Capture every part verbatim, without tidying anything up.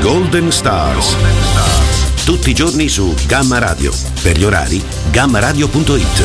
Golden Stars. Tutti i giorni su Gamma Radio. Per gli orari, gamma radio punto it.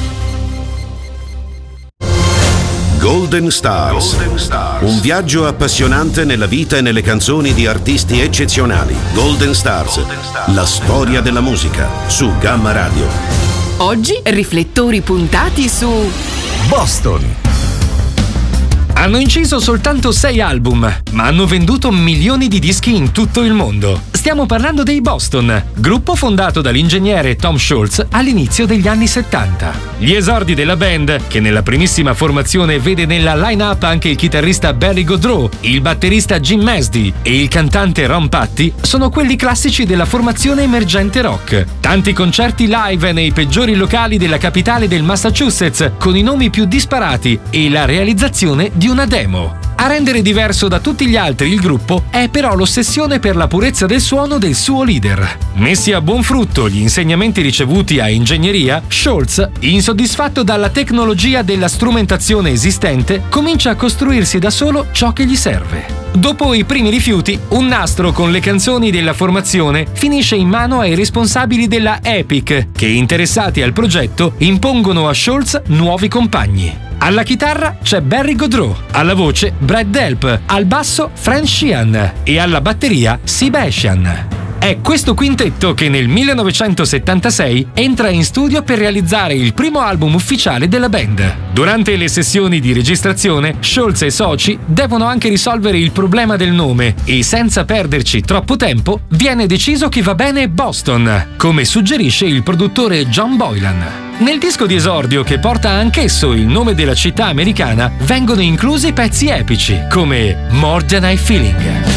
Golden Stars. Golden Stars. Un viaggio appassionante nella vita e nelle canzoni di artisti eccezionali. Golden Stars. Golden Stars. La storia della musica su Gamma Radio. Oggi riflettori puntati su Boston. Hanno inciso soltanto sei album, ma hanno venduto milioni di dischi in tutto il mondo. Stiamo parlando dei Boston, gruppo fondato dall'ingegnere Tom Scholz all'inizio degli anni settanta. Gli esordi della band, che nella primissima formazione vede nella line-up anche il chitarrista Barry Goodrow, il batterista Jim Masdy e il cantante Ron Patti, sono quelli classici della formazione emergente rock. Tanti concerti live nei peggiori locali della capitale del Massachusetts, con i nomi più disparati e la realizzazione di una demo. A rendere diverso da tutti gli altri il gruppo è però l'ossessione per la purezza del suono del suo leader. Messi a buon frutto gli insegnamenti ricevuti a ingegneria, Scholz, insoddisfatto dalla tecnologia della strumentazione esistente, comincia a costruirsi da solo ciò che gli serve. Dopo i primi rifiuti, un nastro con le canzoni della formazione finisce in mano ai responsabili della Epic, che interessati al progetto impongono a Scholz nuovi compagni. Alla chitarra c'è Barry Goodrow, alla voce Brad Delp, al basso Frank Sheehan e alla batteria Sebastian. È questo quintetto che nel millenovecentosettantasei entra in studio per realizzare il primo album ufficiale della band. Durante le sessioni di registrazione, Scholz e soci devono anche risolvere il problema del nome e, senza perderci troppo tempo, viene deciso che va bene Boston, come suggerisce il produttore John Boylan. Nel disco di esordio, che porta anch'esso il nome della città americana, vengono inclusi pezzi epici come More Than I Feeling.